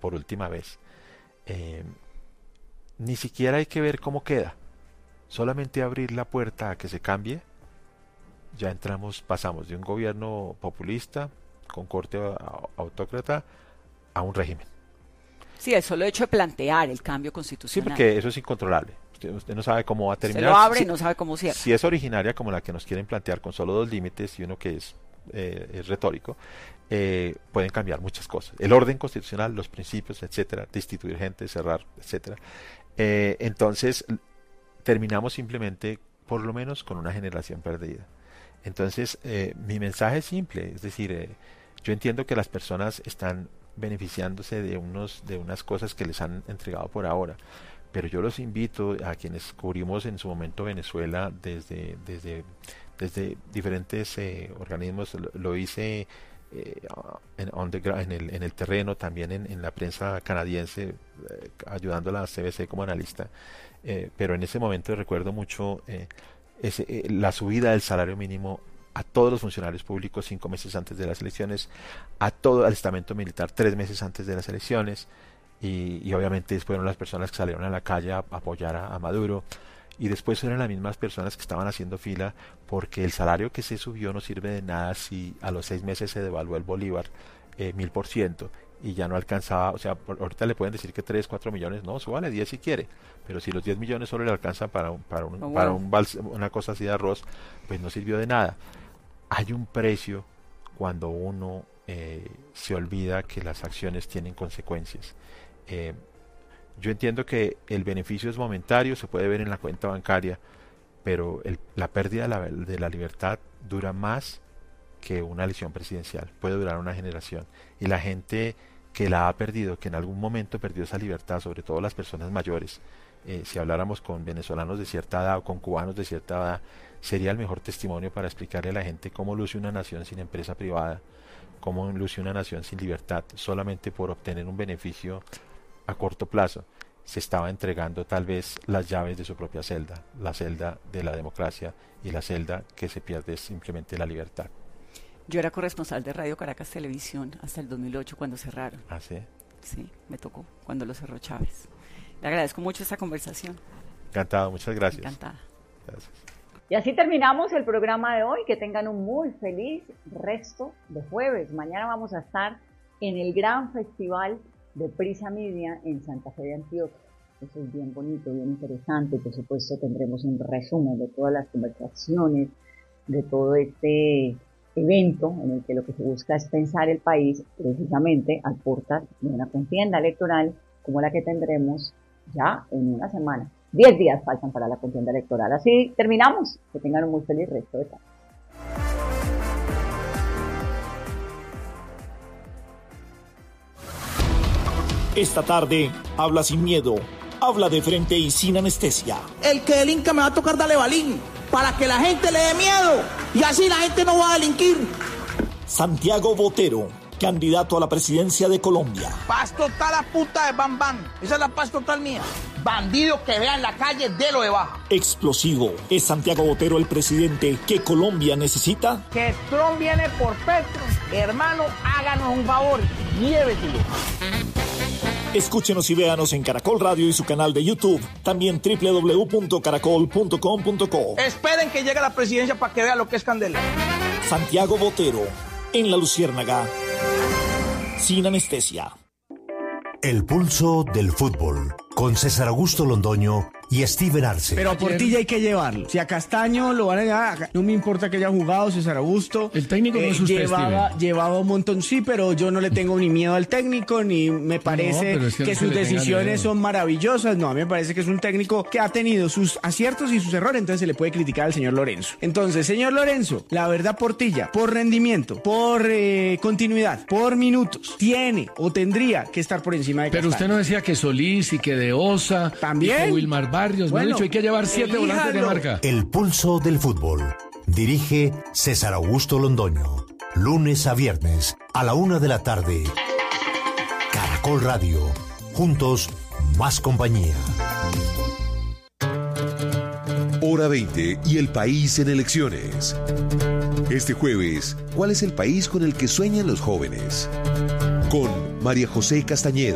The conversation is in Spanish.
por última vez. Ni siquiera hay que ver cómo queda. Solamente abrir la puerta a que se cambie, ya pasamos de un gobierno populista con corte autócrata a un régimen. Sí, el solo hecho de plantear el cambio Sí, constitucional. porque eso es incontrolable. Usted no sabe cómo va a terminar. Se lo abre y no sabe cómo cierra. Si es originaria como la que nos quieren plantear con solo 2 límites y uno que es retórico, pueden cambiar muchas cosas. El orden constitucional, los principios, etcétera, destituir gente, cerrar, etcétera. Entonces, terminamos simplemente, por lo menos, con una generación perdida. Entonces, mi mensaje es simple, es decir, yo entiendo que las personas están beneficiándose de unas cosas que les han entregado por ahora, pero yo los invito a quienes cubrimos en su momento Venezuela desde diferentes organismos, lo hice en el terreno, también en la prensa canadiense, ayudando a la CBC como analista, pero en ese momento recuerdo mucho la subida del salario mínimo a todos los funcionarios públicos 5 meses antes de las elecciones, a todo el estamento militar 3 meses antes de las elecciones, y obviamente fueron las personas que salieron a la calle a apoyar a Maduro, y después eran las mismas personas que estaban haciendo fila porque el salario que se subió no sirve de nada si a los 6 meses se devaluó el bolívar 1000%, y ya no alcanzaba. O sea, ahorita le pueden decir que 3, 4 millones, no, súbale 10 si quiere, pero si los 10 millones solo le alcanzan para una cosa así de arroz, pues no sirvió de nada. Hay un precio cuando uno se olvida que las acciones tienen consecuencias. Yo entiendo que el beneficio es momentario, se puede ver en la cuenta bancaria, pero la pérdida de la libertad dura más que una elección presidencial, puede durar una generación, y la gente que la ha perdido, que en algún momento perdió esa libertad, sobre todo las personas mayores, si habláramos con venezolanos de cierta edad o con cubanos de cierta edad, sería el mejor testimonio para explicarle a la gente cómo luce una nación sin empresa privada, cómo luce una nación sin libertad, solamente por obtener un beneficio a corto plazo. Se estaba entregando tal vez las llaves de su propia celda, la celda de la democracia, y la celda que se pierde es simplemente la libertad. Yo era corresponsal de Radio Caracas Televisión hasta el 2008 cuando cerraron. ¿Ah, sí? Sí, me tocó cuando lo cerró Chávez. Le agradezco mucho esta conversación. Encantado, muchas gracias. Encantada. Gracias. Y así terminamos el programa de hoy. Que tengan un muy feliz resto de jueves. Mañana vamos a estar en el gran festival de Prisa Media en Santa Fe de Antioquia. Eso es bien bonito, bien interesante. Por supuesto tendremos un resumen de todas las conversaciones, de todo este evento en el que lo que se busca es pensar el país precisamente al portas de una contienda electoral como la que tendremos ya en una semana. 10 días faltan para la contienda electoral. Así terminamos. Que tengan un muy feliz resto de tarde. Esta tarde, habla sin miedo, habla de frente y sin anestesia. El que delinca me va a tocar darle balín, para que la gente le dé miedo, y así la gente no va a delinquir. Santiago Botero, candidato a la presidencia de Colombia. Paz total a puta de Bam Bam, esa es la paz total mía. Bandido que vea en la calle, délo de baja. Explosivo, ¿es Santiago Botero el presidente que Colombia necesita? Que Trump viene por Petro, hermano, háganos un favor, llévetelo. Escúchenos y véanos en Caracol Radio y su canal de YouTube. También www.caracol.com.co. Esperen que llegue a la presidencia para que vea lo que es candela. Santiago Botero, en La Luciérnaga, sin anestesia. El pulso del fútbol, con César Augusto Londoño y Steven Arce. Pero a Portilla hay que llevarlo. Si a Castaño lo van a llevar, no me importa que haya jugado César Augusto. El técnico no es usted, llevaba un montón, sí, pero yo no le tengo ni miedo al técnico, ni me parece que sus decisiones son maravillosas. No, a mí me parece que es un técnico que ha tenido sus aciertos y sus errores, entonces se le puede criticar al señor Lorenzo. Entonces, señor Lorenzo, la verdad, Portilla, por rendimiento, por continuidad, por minutos, tiene o tendría que estar por encima de Castaño. Pero usted no decía que Solís y que De Osa, también, y que Wilmar Barrios, bueno, dicho, hay que llevar 7 volantes de marca. El pulso del fútbol. Dirige César Augusto Londoño. Lunes a viernes a la 1 de la tarde. Caracol Radio. Juntos, más compañía. Hora 20 y el país en elecciones. Este jueves, ¿cuál es el país con el que sueñan los jóvenes? Con María José Castañeda.